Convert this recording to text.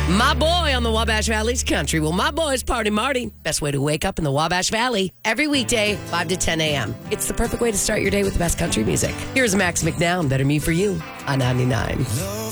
My boy on the Wabash Valley's country. Well, my boy's Party Marty. Best way to wake up in the Wabash Valley. Every weekday, 5 to 10 a.m. It's the perfect way to start your day with the best country music. Here's Max McNown, Better Me For You on 99.